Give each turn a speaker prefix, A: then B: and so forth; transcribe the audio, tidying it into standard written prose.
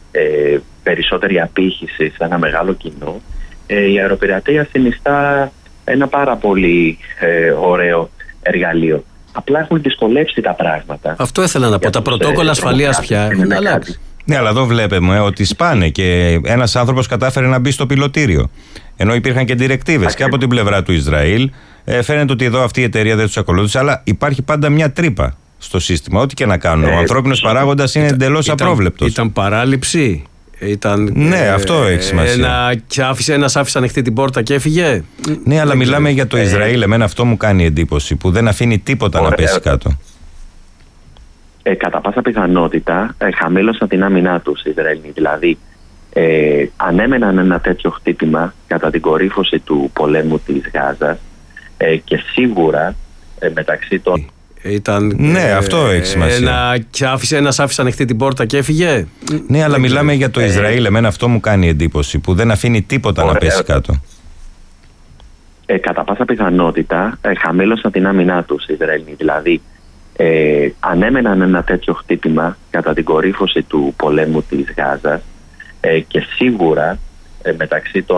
A: περισσότερη απήχηση σε ένα μεγάλο κοινό, η αεροπειρατεία συνιστά ένα πάρα πολύ ωραίο εργαλείο. Απλά έχουν δυσκολεύσει τα πράγματα.
B: Αυτό ήθελα να πω. Τα πρωτόκολλα ασφαλείας πια έχουν αλλάξει.
C: Ναι, αλλά εδώ βλέπουμε ότι σπάνε και ένας άνθρωπος κατάφερε να μπει στο πιλωτήριο. Ενώ υπήρχαν και διρεκτίβες και από την πλευρά του Ισραήλ. Φαίνεται ότι εδώ αυτή η εταιρεία δεν τους ακολούθησε, αλλά υπάρχει πάντα μια τρύπα στο σύστημα. Ό,τι και να κάνουν. Ο ανθρώπινος παράγοντας είναι εντελώς απρόβλεπτος.
B: Ήταν παράληψη.
C: Ναι, αυτό έχει σημασία.
B: Ένας άφησε ανοιχτή την πόρτα και έφυγε.
C: Ναι, αλλά μιλάμε για το Ισραήλ. Εμένα αυτό μου κάνει εντύπωση, που δεν αφήνει τίποτα να πέσει κάτω.
A: Κατά πάσα πιθανότητα χαμήλωσαν την άμυνά τους οι Ισραηλοί. Δηλαδή, ανέμεναν ένα τέτοιο χτύπημα κατά την κορύφωση του πολέμου της Γάζας και σίγουρα μεταξύ των...
C: Ναι, αυτό έχει σημασία.
B: Ένας άφησε ανοιχτή την πόρτα και έφυγε.
C: Ναι, αλλά μιλάμε για το Ισραήλ. Εμένα αυτό μου κάνει εντύπωση, που δεν αφήνει τίποτα να πέσει κάτω.
A: Κατά πάσα πιθανότητα χαμήλωσαν την άμυνά τους οι Ισραηλοί. Δηλαδή, ανέμεναν ένα τέτοιο χτύπημα κατά την κορύφωση του πολέμου της Γάζας και σίγουρα μεταξύ των